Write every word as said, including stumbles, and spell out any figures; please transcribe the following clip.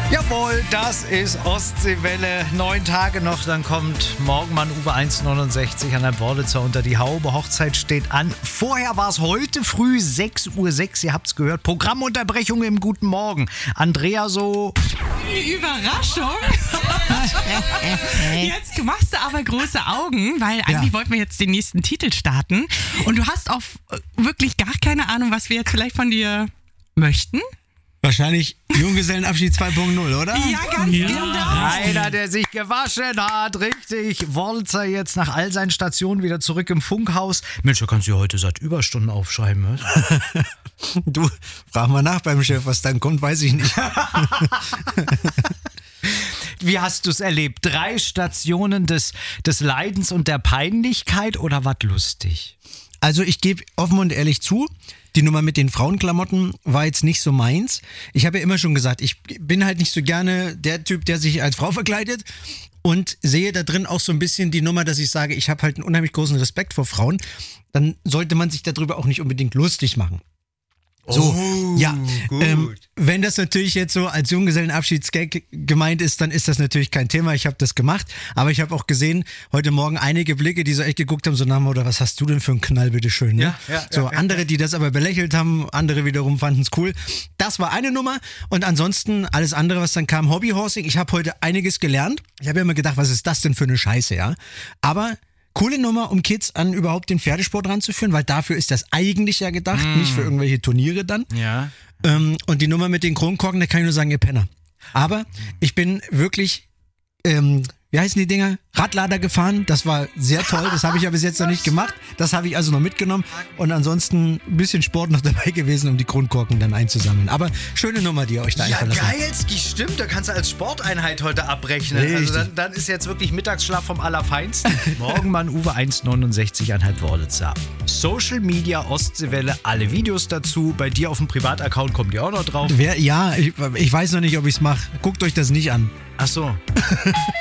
Jawohl, das ist Ostseewelle. Neun Tage noch, dann kommt Morgenmann Uwe eins neunundsechzig an der Wörlitzer unter die Haube. Hochzeit steht an. Vorher war es heute früh sechs Uhr sechs. Ihr habt es gehört. Programmunterbrechung im Guten Morgen. Andrea so... Überraschung. Jetzt machst du aber große Augen, weil eigentlich ja. wollten wir jetzt den nächsten Titel starten. Und du hast auch wirklich gar keine Ahnung, was wir jetzt vielleicht von dir möchten. Wahrscheinlich Junggesellenabschied zwei Punkt null, oder? Ja, ganz ja. genau. Einer, der sich gewaschen hat, richtig. Wörlitzer jetzt nach all seinen Stationen wieder zurück im Funkhaus. Mensch, da kannst du heute seit Überstunden aufschreiben. Was? Du, frag mal nach beim Chef, was dann kommt, weiß ich nicht. Wie hast du es erlebt? Drei Stationen des, des Leidens und der Peinlichkeit oder was lustig? Also ich gebe offen und ehrlich zu, die Nummer mit den Frauenklamotten war jetzt nicht so meins. Ich habe ja immer schon gesagt, ich bin halt nicht so gerne der Typ, der sich als Frau verkleidet und sehe da drin auch so ein bisschen die Nummer, dass ich sage, ich habe halt einen unheimlich großen Respekt vor Frauen. Dann sollte man sich darüber auch nicht unbedingt lustig machen. So, oh, ja, gut. Ähm, wenn das natürlich jetzt so als Junggesellenabschiedsgag gemeint ist, dann ist das natürlich kein Thema. Ich habe das gemacht, aber ich habe auch gesehen, heute Morgen einige Blicke, die so echt geguckt haben, so nach oder was hast du denn für einen Knall, bitteschön, ne? Ja, ja, so, ja, andere, ja. die das aber belächelt haben, andere wiederum fanden es cool. Das war eine Nummer und ansonsten alles andere, was dann kam, Hobbyhorsing. Ich habe heute einiges gelernt. Ich habe ja immer gedacht, was ist das denn für eine Scheiße, ja? Aber coole Nummer, um Kids an überhaupt den Pferdesport ranzuführen, weil dafür ist das eigentlich ja gedacht, mm. nicht für irgendwelche Turniere dann. Ja. Ähm, und die Nummer mit den Kronkorken, da kann ich nur sagen, ihr Penner. Aber ich bin wirklich, ähm, wie heißen die Dinger? Radlader gefahren. Das war sehr toll. Das habe ich ja bis jetzt noch nicht gemacht. Das habe ich also noch mitgenommen. Und ansonsten ein bisschen Sport noch dabei gewesen, um die Kronkorken dann einzusammeln. Aber schöne Nummer, die ihr euch da Ja, einfallen lasst. geilski, stimmt. Da kannst du als Sporteinheit heute abrechnen. Richtig. Also dann, dann ist jetzt wirklich Mittagsschlaf vom Allerfeinsten. Morgenmann Uwe eins neunundsechzig Anhalt Wörlitzer. Social Media Ostseewelle, alle Videos dazu. Bei dir auf dem Privataccount kommt die auch noch drauf. Wer, ja, ich, ich weiß noch nicht, ob ich es mache. Guckt euch das nicht an. Ach so.